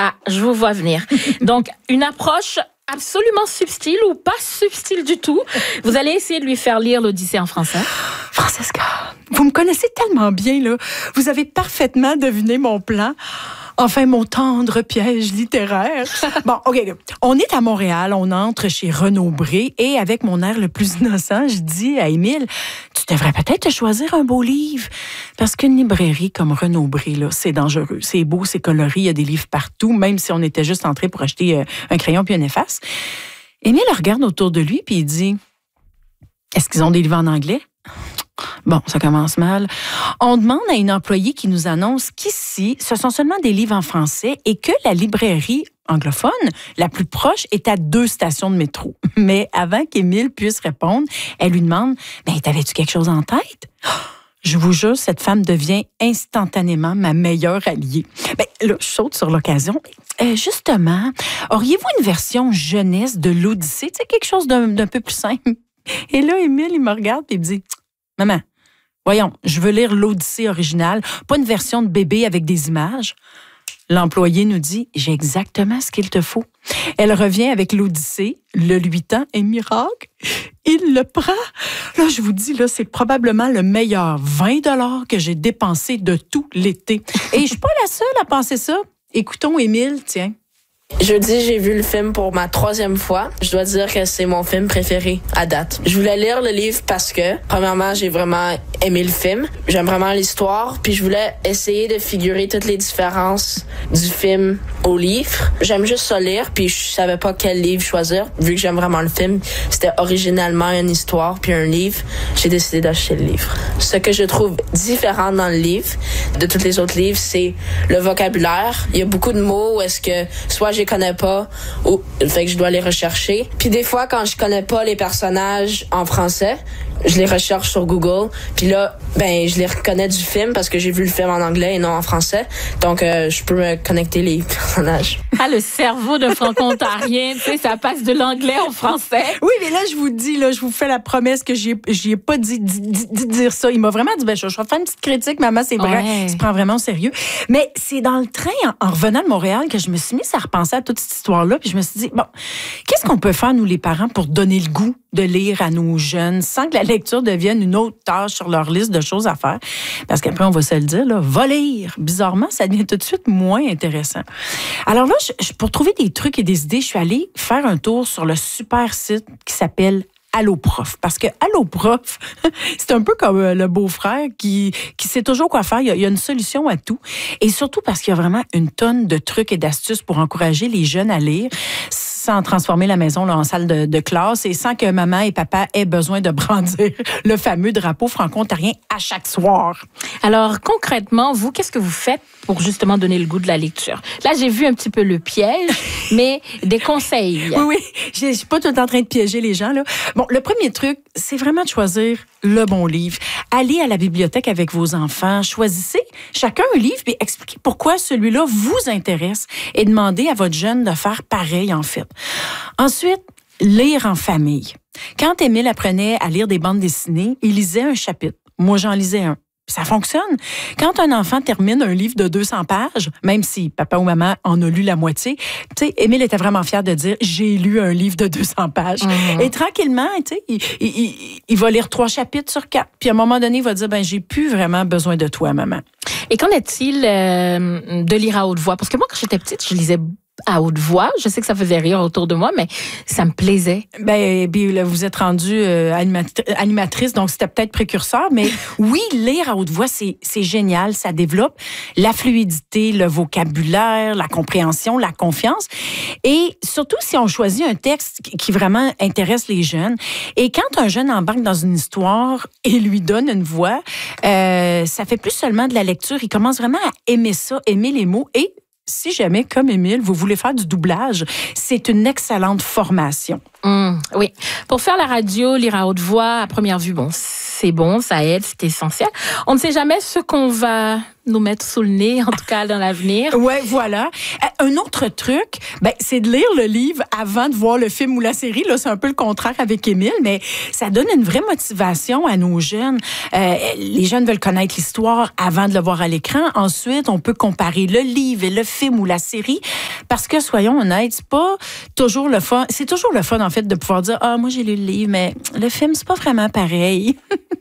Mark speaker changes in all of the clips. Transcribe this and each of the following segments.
Speaker 1: Ah, je vous vois venir. Donc, une approche absolument subtile ou pas subtile du tout. Vous allez essayer de lui faire lire l'Odyssée en français.
Speaker 2: Francesca, vous me connaissez tellement bien, là. Vous avez parfaitement deviné mon plan. Enfin, mon tendre piège littéraire. Bon, OK. On est à Montréal, on entre chez Renaud Bré et avec mon air le plus innocent, je dis à Émile, tu devrais peut-être te choisir un beau livre. Parce qu'une librairie comme Renaud Bré, là, c'est dangereux. C'est beau, c'est coloré, il y a des livres partout, même si on était juste entré pour acheter un crayon puis un efface. Émile regarde autour de lui puis il dit, est-ce qu'ils ont des livres en anglais? Bon, ça commence mal. On demande à une employée qui nous annonce qu'ici, ce sont seulement des livres en français et que la librairie anglophone, la plus proche, est à 2 stations de métro. Mais avant qu'Émile puisse répondre, elle lui demande, « T'avais-tu quelque chose en tête? » Je vous jure, cette femme devient instantanément ma meilleure alliée. Là, je saute sur l'occasion. Justement, auriez-vous une version jeunesse de l'Odyssée? Tu sais, quelque chose d'un peu plus simple. Et là, Émile, il me regarde et il me dit, « Maman, voyons, je veux lire l'Odyssée originale, pas une version de bébé avec des images. » L'employé nous dit, « J'ai exactement ce qu'il te faut. » Elle revient avec l'Odyssée, le lui tend et miracle, il le prend. Là, je vous dis, là, c'est probablement le meilleur 20 $ que j'ai dépensé de tout l'été. Et je suis pas la seule à penser ça. Écoutons Émile, tiens.
Speaker 3: Jeudi, j'ai vu le film pour ma 3e fois. Je dois dire que c'est mon film préféré à date. Je voulais lire le livre parce que, premièrement, j'ai vraiment aimé le film. J'aime vraiment l'histoire. Puis je voulais essayer de figurer toutes les différences du film au livre. J'aime juste ça lire, puis je savais pas quel livre choisir. Vu que j'aime vraiment le film, c'était originalement une histoire puis un livre. J'ai décidé d'acheter le livre. Ce que je trouve différent dans le livre de tous les autres livres, c'est le vocabulaire. Il y a beaucoup de mots où est-ce que soit je connais pas ou fait que je dois les rechercher. Puis des fois quand je connais pas les personnages en français, je les recherche sur Google. Puis là, je les reconnais du film parce que j'ai vu le film en anglais et non en français. Donc je peux me connecter les personnages.
Speaker 1: Ah, le cerveau de franco-ontarien, tu sais, ça passe de l'anglais au français.
Speaker 2: Oui, mais là, je vous dis, là, je vous fais la promesse que j'y ai pas dit dire ça. Il m'a vraiment dit, je vais faire une petite critique, maman, c'est vrai.
Speaker 1: Ouais.
Speaker 2: Il se prend vraiment au sérieux. Mais c'est dans le train, en revenant de Montréal, que je me suis mise à repenser à toute cette histoire-là. Puis je me suis dit, bon, qu'est-ce qu'on peut faire, nous, les parents, pour donner le goût de lire à nos jeunes sans que la lecture devienne une autre tâche sur leur liste de choses à faire? Parce qu'après, on va se le dire, là, va lire. Bizarrement, ça devient tout de suite moins intéressant. Alors là, pour trouver des trucs et des idées, je suis allée faire un tour sur le super site qui s'appelle Allo Prof. Parce que Allo Prof, c'est un peu comme le beau-frère qui sait toujours quoi faire. Il y a une solution à tout. Et surtout parce qu'il y a vraiment une tonne de trucs et d'astuces pour encourager les jeunes à lire sans transformer la maison là, en salle de classe et sans que maman et papa aient besoin de brandir le fameux drapeau franco-ontarien à chaque soir.
Speaker 1: Alors, concrètement, vous, qu'est-ce que vous faites pour justement donner le goût de la lecture? Là, j'ai vu un petit peu le piège, mais des conseils.
Speaker 2: Oui, je suis pas tout le temps en train de piéger les gens, là. Bon, le premier truc, c'est vraiment de choisir le bon livre. Allez à la bibliothèque avec vos enfants, choisissez chacun un livre et expliquez pourquoi celui-là vous intéresse et demandez à votre jeune de faire pareil, en fait. Ensuite, lire en famille. Quand Émile apprenait à lire des bandes dessinées, il lisait un chapitre. Moi, j'en lisais un. Ça fonctionne. Quand un enfant termine un livre de 200 pages, même si papa ou maman en a lu la moitié, tu sais, Émile était vraiment fier de dire « j'ai lu un livre de 200 pages ». Et tranquillement, tu sais, il va lire 3 chapitres sur 4. Puis à un moment donné, il va dire « j'ai plus vraiment besoin de toi, maman ».
Speaker 1: Et qu'en est-il de lire à haute voix? Parce que moi, quand j'étais petite, je lisais à haute voix. Je sais que ça faisait rire autour de moi, mais ça me plaisait.
Speaker 2: Puis là, vous êtes rendue animatrice, donc c'était peut-être précurseur, mais oui, lire à haute voix, c'est génial. Ça développe la fluidité, le vocabulaire, la compréhension, la confiance. Et surtout si on choisit un texte qui vraiment intéresse les jeunes. Et quand un jeune embarque dans une histoire et lui donne une voix, ça fait plus seulement de la lecture. Il commence vraiment à aimer ça, aimer les mots et si jamais, comme Émile, vous voulez faire du doublage, c'est une excellente formation.
Speaker 1: Oui. Pour faire la radio, lire à haute voix, à première vue, c'est bon, ça aide, c'est essentiel. On ne sait jamais ce qu'on va nous mettre sous le nez, en tout cas dans l'avenir.
Speaker 2: Ouais, voilà. Un autre truc, c'est de lire le livre avant de voir le film ou la série. Là, c'est un peu le contraire avec Émile, mais ça donne une vraie motivation à nos jeunes. Les jeunes veulent connaître l'histoire avant de le voir à l'écran. Ensuite, on peut comparer le livre et le film ou la série, parce que, soyons honnêtes, c'est pas toujours le fun. C'est toujours le fun, en fait, de pouvoir dire, moi, j'ai lu le livre, mais le film, c'est pas vraiment pareil.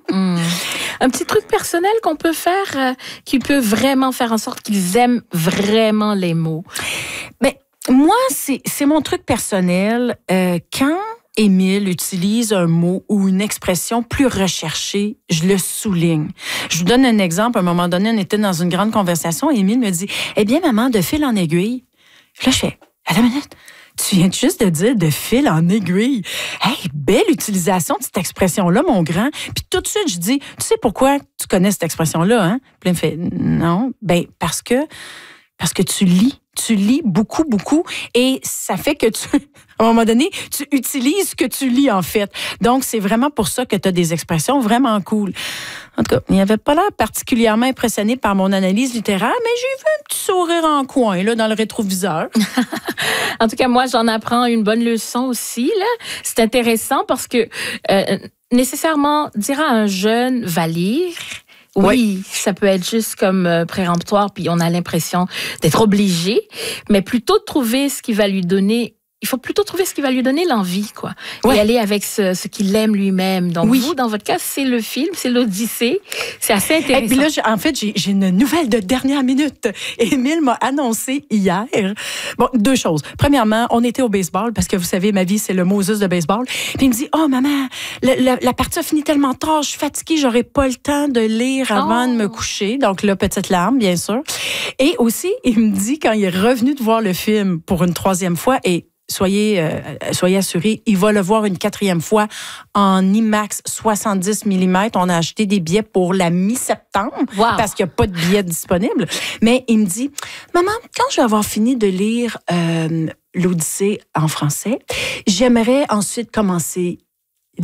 Speaker 1: Un petit truc personnel qu'on peut faire, qui peut vraiment faire en sorte qu'ils aiment vraiment les mots.
Speaker 2: Moi, c'est mon truc personnel. Quand Émile utilise un mot ou une expression plus recherchée, je le souligne. Je vous donne un exemple. À un moment donné, on était dans une grande conversation et Émile me dit, « Eh bien, maman, de fil en aiguille. » Là, je fais, « Attends une minute. Tu viens juste de dire de fil en aiguille. Hey, belle utilisation de cette expression-là, mon grand. » Puis tout de suite, je dis, « Tu sais pourquoi tu connais cette expression-là, hein? » Puis il me fait, « Non, parce que tu lis. Tu lis beaucoup, beaucoup. Et ça fait que à un moment donné, tu utilises ce que tu lis, en fait. Donc, c'est vraiment pour ça que tu as des expressions vraiment cool. En tout cas, il n'avait pas l'air particulièrement impressionné par mon analyse littéraire, mais j'ai vu un petit sourire en coin, là, dans le rétroviseur.
Speaker 1: En tout cas, moi, j'en apprends une bonne leçon aussi, là. C'est intéressant parce que, nécessairement, dire à un jeune, va lire. Oui, ça peut être juste comme péremptoire, puis on a l'impression d'être obligé, mais plutôt de trouver ce qui va lui donner. Il faut plutôt trouver ce qui va lui donner l'envie, quoi. Et aller avec ce qu'il aime lui-même. Donc, vous, dans votre cas, c'est le film, c'est l'Odyssée. C'est assez intéressant.
Speaker 2: Et puis là, en fait, j'ai une nouvelle de dernière minute. Émile m'a annoncé hier. Bon, 2 choses. Premièrement, on était au baseball, parce que vous savez, ma vie, c'est le Moses de baseball. Puis il me dit, « Oh, maman, la partie a fini tellement tard, je suis fatiguée, j'aurai pas le temps de lire avant de me coucher. » Donc là, petite larme, bien sûr. Et aussi, il me dit, quand il est revenu de voir le film pour une 3e fois, et soyez assurés, il va le voir une 4e fois en IMAX 70 mm. On a acheté des billets pour la mi-septembre parce qu'il n'y a pas de billets disponibles. Mais il me dit, « Maman, quand je vais avoir fini de lire l'Odyssée en français, j'aimerais ensuite commencer l'Iliade. »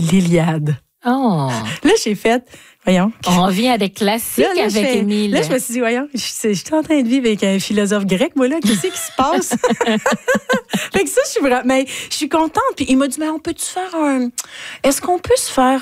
Speaker 1: Oh.
Speaker 2: Là, j'ai fait... Voyons.
Speaker 1: On revient à des classiques avec Émile.
Speaker 2: Là, je me suis dit, voyons, je suis en train de vivre avec un philosophe grec, moi, là. Qu'est-ce qui se passe? Fait que ça, je suis contente. Puis il m'a dit, mais on peut-tu faire est-ce qu'on peut se faire,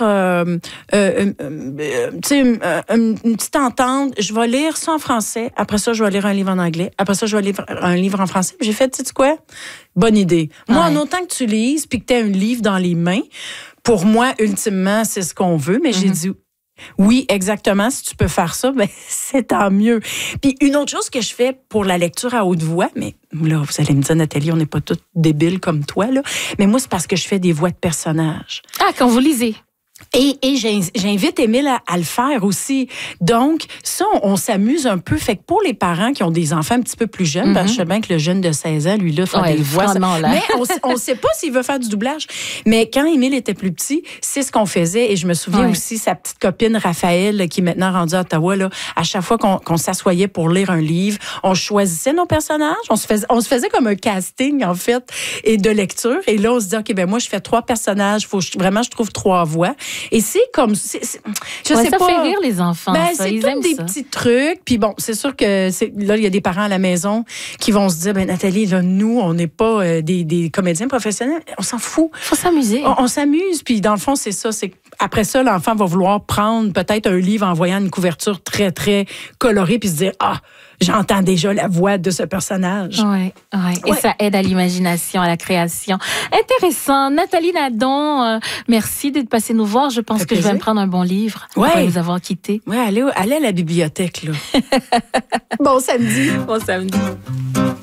Speaker 2: une petite entente? Je vais lire ça en français. Après ça, je vais lire un livre en anglais. Après ça, je vais lire un livre en français. Puis j'ai fait, tu sais quoi? Bonne idée. Moi, en autant que tu lises puis que tu as un livre dans les mains, pour moi, ultimement, c'est ce qu'on veut. Mais j'ai dit, oui, exactement. Si tu peux faire ça, c'est tant mieux. Puis une autre chose que je fais pour la lecture à haute voix, mais là, vous allez me dire, Nathalie, on n'est pas toutes débiles comme toi, là. Mais moi, c'est parce que je fais des voix de personnages.
Speaker 1: Ah, quand vous lisez.
Speaker 2: Et j'invite Émile à le faire aussi. Donc, ça, on s'amuse un peu. Fait que pour les parents qui ont des enfants un petit peu plus jeunes, parce que je sais bien que le jeune de 16 ans, lui, là, fait des voix. Mais on ne sait pas s'il veut faire du doublage. Mais quand Émile était plus petit, c'est ce qu'on faisait. Et je me souviens aussi, sa petite copine Raphaël, qui est maintenant rendue à Ottawa, là, à chaque fois qu'on s'assoyait pour lire un livre, on choisissait nos personnages. On se faisait comme un casting, en fait, et de lecture. Et là, on se dit, OK, moi, je fais 3 personnages. Faut vraiment, je trouve 3 voix. Et c'est comme... je sais
Speaker 1: ça
Speaker 2: pas.
Speaker 1: Fait rire les enfants.
Speaker 2: C'est tous des petits trucs. Puis bon, c'est sûr que là, il y a des parents à la maison qui vont se dire, Nathalie, là, nous, on n'est pas des comédiens professionnels. On s'en fout.
Speaker 1: Il faut s'amuser.
Speaker 2: On s'amuse. Puis dans le fond, c'est ça. C'est après ça, l'enfant va vouloir prendre peut-être un livre en voyant une couverture très, très colorée puis se dire, j'entends déjà la voix de ce personnage.
Speaker 1: Oui. Et ça aide à l'imagination, à la création. Intéressant. Nathalie Nadon, merci d'être passée nous voir. Je pense que je vais me prendre un bon livre après vous avoir quitté.
Speaker 2: Oui, allez à la bibliothèque, là. Bon samedi.
Speaker 1: Bon samedi.